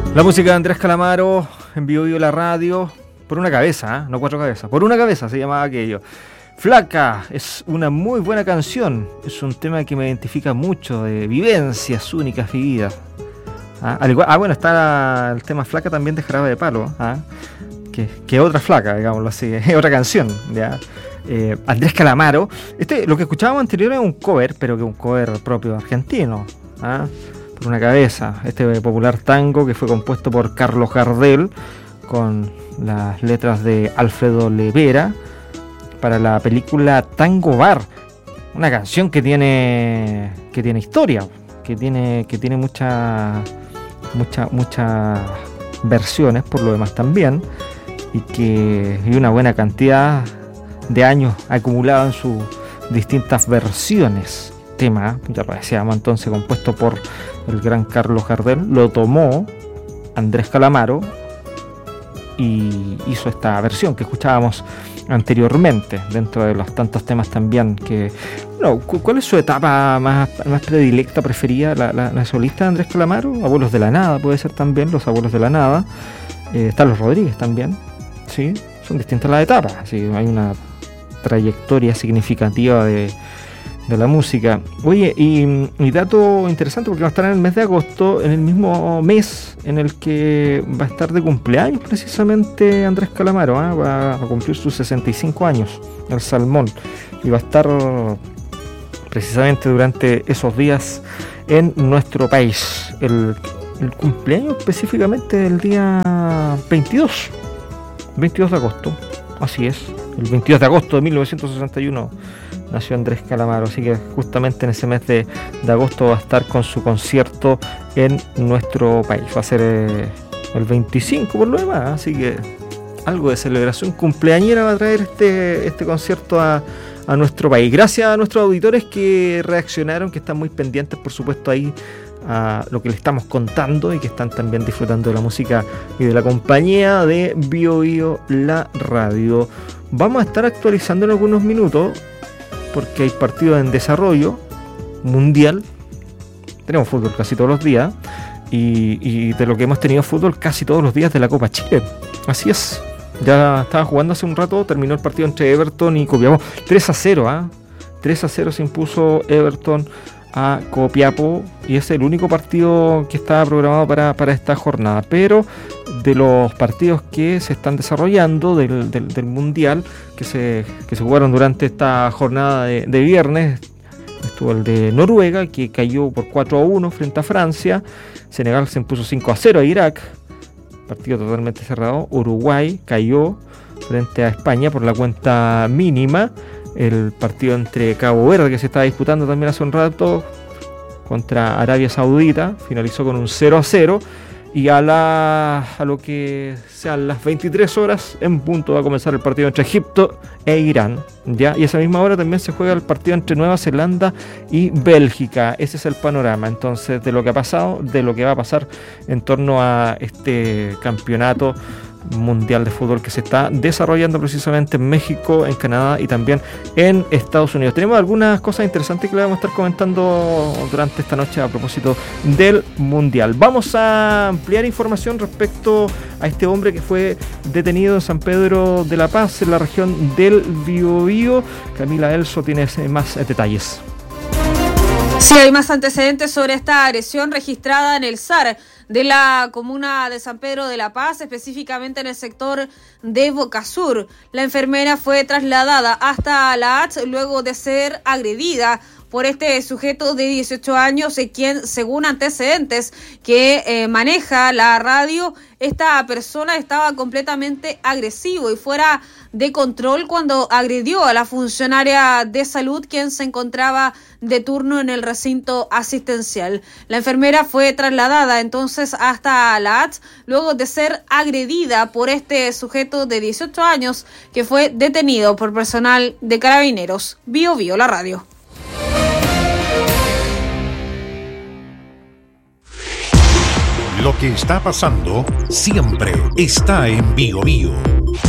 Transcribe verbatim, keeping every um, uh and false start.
La música de Andrés Calamaro en Bio Bio la radio, por una cabeza, ¿eh? No cuatro cabezas, por una cabeza se llamaba aquello. Flaca, es una muy buena canción, es un tema que me identifica mucho, de vivencias únicas vividas. ¿Ah? Al igual, ah, bueno, está el tema Flaca también de Jarabe de Palo, ¿ah? que, que otra flaca, digámoslo así, es otra canción, ¿ya? Eh, Andrés Calamaro, este, lo que escuchábamos anterior era un cover, pero que un cover propio argentino, ¿ah? Por una cabeza, este popular tango que fue compuesto por Carlos Gardel con las letras de Alfredo Levera para la película Tango Bar, una canción que tiene que tiene historia, que tiene que tiene mucha mucha muchas versiones por lo demás también, y que y una buena cantidad de años acumulado en sus distintas versiones. Tema, ya lo decíamos entonces, compuesto por el gran Carlos Gardel, lo tomó Andrés Calamaro y hizo esta versión que escuchábamos anteriormente, dentro de los tantos temas también que... Bueno, ¿cuál es su etapa más, más predilecta, preferida? La, la, la solista de Andrés Calamaro, Abuelos de la Nada puede ser también, Los Abuelos de la Nada, eh, está Los Rodríguez también, ¿sí? Son distintas las etapas, ¿sí? Hay una trayectoria significativa de... de la música. Oye, y, y dato interesante, porque va a estar en el mes de agosto, en el mismo mes en el que va a estar de cumpleaños precisamente Andrés Calamaro, ¿eh? Va a cumplir sus sesenta y cinco años, el Salmón, y va a estar precisamente durante esos días en nuestro país. El, el cumpleaños específicamente el día veintidós de agosto, así es, el veintidós de agosto de mil novecientos sesenta y uno nació Andrés Calamaro, así que justamente en ese mes de, de agosto va a estar con su concierto en nuestro país. Va a ser eh, el veinticinco por lo demás, así que algo de celebración cumpleañera va a traer este, este concierto a, a nuestro país. Gracias a nuestros auditores que reaccionaron, que están muy pendientes, por supuesto, ahí a lo que le estamos contando, y que están también disfrutando de la música y de la compañía de Bio Bio la radio. Vamos a estar actualizando en algunos minutos, porque hay partidos en desarrollo mundial. Tenemos fútbol casi todos los días, y, y de lo que hemos tenido fútbol casi todos los días de la Copa Chile. Así es, ya estaba jugando hace un rato, terminó el partido entre Everton y Copiapó, tres a cero, ¿ah? ¿eh? tres a cero se impuso Everton a Copiapó, y es el único partido que estaba programado para, para esta jornada. Pero de los partidos que se están desarrollando del, del, del Mundial, que se, que se jugaron durante esta jornada de, de viernes, estuvo el de Noruega, que cayó por cuatro a uno frente a Francia. Senegal se impuso cinco a cero a Irak, partido totalmente cerrado. Uruguay cayó frente a España por la cuenta mínima. El partido entre Cabo Verde, que se estaba disputando también hace un rato, contra Arabia Saudita, finalizó con un cero a cero. Y a, la, a lo que sean las veintitrés horas en punto va a comenzar el partido entre Egipto e Irán, ¿ya? Y a esa misma hora también se juega el partido entre Nueva Zelanda y Bélgica. Ese es el panorama entonces de lo que ha pasado, de lo que va a pasar en torno a este campeonato mundial de fútbol que se está desarrollando precisamente en México, en Canadá y también en Estados Unidos. Tenemos algunas cosas interesantes que le vamos a estar comentando durante esta noche a propósito del mundial. Vamos a ampliar información respecto a este hombre que fue detenido en San Pedro de la Paz, en la región del Biobío. Camila Elso tiene más detalles. Sí, hay más antecedentes sobre esta agresión registrada en el S A R de la comuna de San Pedro de la Paz, específicamente en el sector de Boca Sur. La enfermera fue trasladada hasta la A T S luego de ser agredida por este sujeto de dieciocho años, eh, quien, según antecedentes que eh, maneja la radio, esta persona estaba completamente agresivo y fuera de control cuando agredió a la funcionaria de salud, quien se encontraba de turno en el recinto asistencial. La enfermera fue trasladada entonces hasta la A T S luego de ser agredida por este sujeto de dieciocho años, que fue detenido por personal de Carabineros. Bio Bio la radio. Lo que está pasando siempre está en Bio Bio.